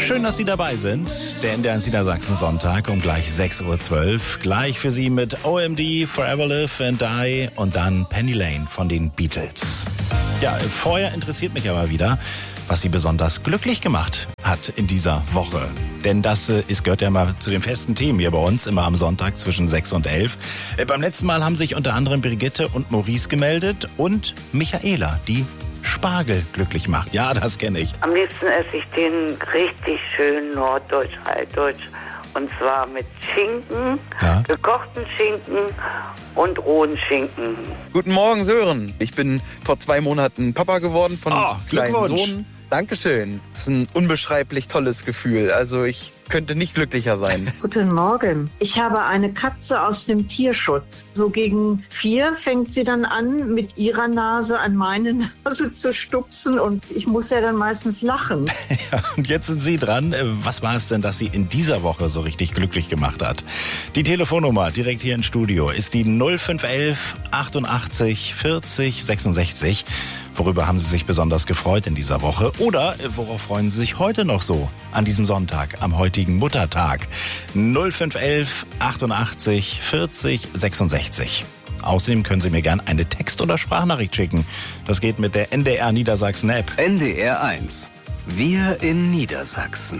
Schön, dass Sie dabei sind. Der NDR Niedersachsen Sonntag um gleich 6.12 Uhr. Gleich für Sie mit OMD, Forever Live and Die und dann Penny Lane von den Beatles. Ja, vorher interessiert mich aber wieder, was Sie besonders glücklich gemacht hat in dieser Woche. Denn das gehört ja mal zu den festen Themen hier bei uns, immer am Sonntag zwischen 6 und 11. Beim letzten Mal haben sich unter anderem Brigitte und Maurice gemeldet und Michaela, die Spargel glücklich macht. Ja, das kenne ich. Am liebsten esse ich den richtig schön norddeutsch, altdeutsch. Und zwar mit Schinken, gekochten Schinken und rohen Schinken. Guten Morgen, Sören. Ich bin vor 2 Monaten Papa geworden von einem kleinen Sohn. Dankeschön. Das ist ein unbeschreiblich tolles Gefühl. Also ich könnte nicht glücklicher sein. Guten Morgen. Ich habe eine Katze aus dem Tierschutz. So gegen 4 fängt sie dann an, mit ihrer Nase an meine Nase zu stupsen und ich muss ja dann meistens lachen. Ja, und jetzt sind Sie dran. Was war es denn, das Sie in dieser Woche so richtig glücklich gemacht hat? Die Telefonnummer direkt hier im Studio ist die 0511 88 40 66. Worüber haben Sie sich besonders gefreut in dieser Woche? Oder worauf freuen Sie sich heute noch so an diesem Sonntag, am heutigen Muttertag? 0511 88 40 66. Außerdem können Sie mir gern eine Text- oder Sprachnachricht schicken. Das geht mit der NDR Niedersachsen App. NDR 1. Wir in Niedersachsen.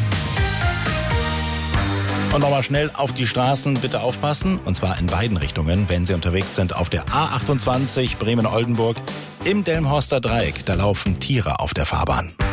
Und nochmal schnell auf die Straßen bitte aufpassen. Und zwar in beiden Richtungen, wenn Sie unterwegs sind auf der A28 Bremen-Oldenburg im Delmenhorster Dreieck. Da laufen Tiere auf der Fahrbahn.